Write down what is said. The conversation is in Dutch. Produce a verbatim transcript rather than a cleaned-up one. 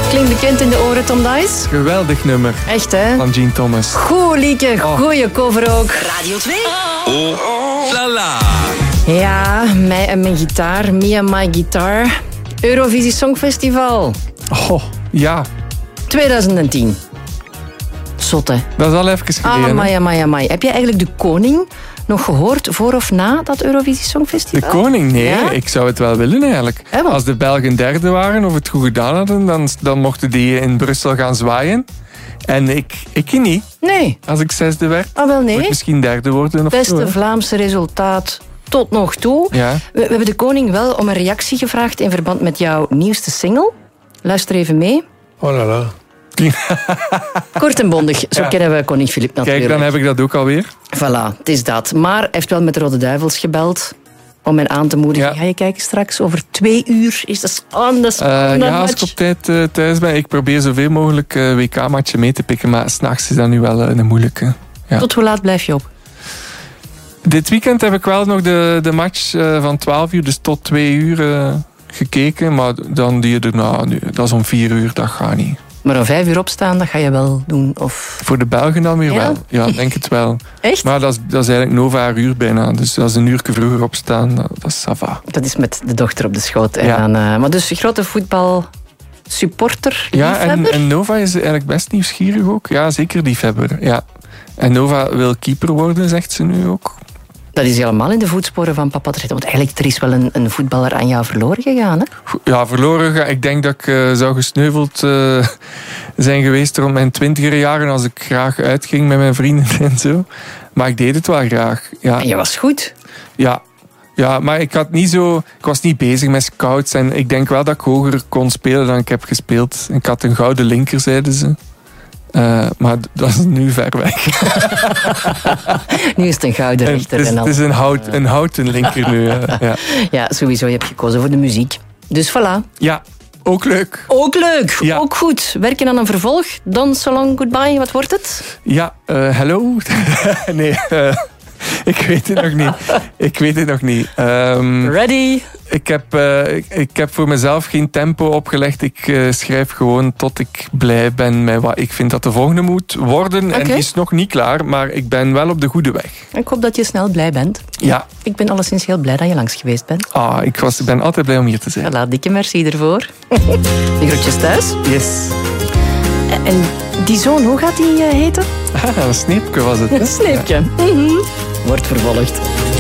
Klinkt bekend in de oren, Tom Dice? Geweldig nummer. Echt, hè? Van Gene Thomas. Goed, Lieke. Oh. Goeie cover ook. Radio twee. Oh, oh, la la. Ja, mij en mijn gitaar. Me and my guitar. Eurovisie Songfestival. Oh, ja. twintig tien. Zot, hè? Dat is al even geleden. Amai, amai, amai. Heb jij eigenlijk de koning nog gehoord voor of na dat Eurovisie De Songfestival? koning? Nee, Ja? ik zou het wel willen eigenlijk. Ja, want- Als de Belgen derde waren of het goed gedaan hadden, dan, dan mochten die in Brussel gaan zwaaien. En ik, ik niet. Nee. Als ik zesde werd, Ah, wel moet ik nee. misschien derde worden of zo. Beste hè. Vlaamse resultaat tot nog toe. Ja. We, we hebben de koning wel om een reactie gevraagd in verband met jouw nieuwste single. Luister even mee. Oh la la. Kort en bondig, zo Ja. kennen we koning Filip natuurlijk. Kijk, dan heb ik dat ook alweer. Voilà, het is dat. Maar hij heeft wel met de Rode Duivels gebeld om mij aan te moedigen. Ja. Ga je kijken straks? Over twee uur is de spannende, Eh, spannende ja, als ik match. op tijd eh, thuis ben, ik probeer zoveel mogelijk eh, W K-matchen mee te pikken, maar s'nachts is dat nu wel eh, een moeilijke. Ja. Tot hoe laat blijf je op? Dit weekend heb ik wel nog de, de match eh, van twaalf uur, dus tot twee uur eh, gekeken, maar dan die er, nou, nu, dat is om vier uur, dat gaat niet. Maar om vijf uur opstaan, dat ga je wel doen? Of... Voor de Belgen dan weer Ja? wel. Ja, ik denk het wel. Echt? Maar dat is, dat is eigenlijk Nova haar uur bijna. Dus dat is een uur vroeger opstaan. Dat dat is ça va. Dat is met de dochter op de schoot. En Ja. dan, eh, maar dus grote voetbalsupporter, Ja, en, liefhebber? en Nova is eigenlijk best nieuwsgierig ook. Ja, zeker liefhebber. Ja. En Nova wil keeper worden, zegt ze nu ook. Dat is helemaal in de voetsporen van papa terecht. Want eigenlijk, er is wel een, een voetballer aan jou verloren gegaan, hè? Ja, verloren. ga- Ik denk dat ik eh, zou gesneuveld eh, zijn geweest rond mijn twintiger jaren als ik graag uitging met mijn vrienden en zo. Maar ik deed het wel graag. Ja. En je was goed. Ja, ja, maar ik, had niet zo, ik was niet bezig met scouts. En ik denk wel dat ik hoger kon spelen dan ik heb gespeeld. Ik had een gouden linker, zeiden ze. Uh, maar dat is nu ver weg. Nu is het een gouden En rechter. het, is, en al. het is een, hout, een houten linker nu. Uh, ja. Ja, sowieso. Je hebt gekozen voor de muziek. Dus voilà. ja, ook leuk. Ook leuk. Ja. Ook goed. Werken aan een vervolg. Don So Long Goodbye. Wat wordt het? Ja, uh, hello? nee, uh, ik weet het nog niet. Ik weet het nog niet. Um, Ready? Ik heb, uh, ik, ik heb voor mezelf geen tempo opgelegd. Ik uh, schrijf gewoon tot ik blij ben met wat ik vind dat de volgende moet worden. Okay. En die is nog niet klaar, maar ik ben wel op de goede weg. Ik hoop dat je snel blij bent. Ja. Ik ben alleszins heel blij dat je langs geweest bent. Ah, ik was, ben altijd blij om hier te zijn. Voilà, dikke merci ervoor. De groetjes thuis. Yes. En die zoon, hoe gaat die uh, heten? Ah, een sneepje was het. Hè? Een sneepje. Ja. Mm-hmm. Wordt vervolgd.